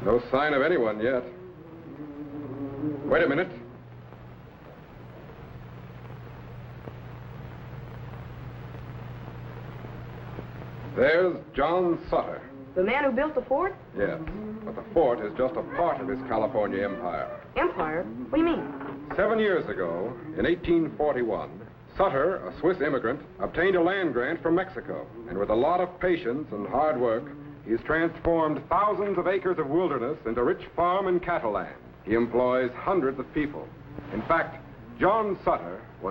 No sign of anyone yet. Wait a minute. There's John Sutter. The man who built the fort? Yes, but the fort is just a part of his California empire. Empire? What do you mean? 7 years ago, in 1841, Sutter, a Swiss immigrant, obtained a land grant from Mexico. And with a lot of patience and hard work, he's transformed thousands of acres of wilderness into rich farm and cattle land. He employs hundreds of people. In fact, John Sutter was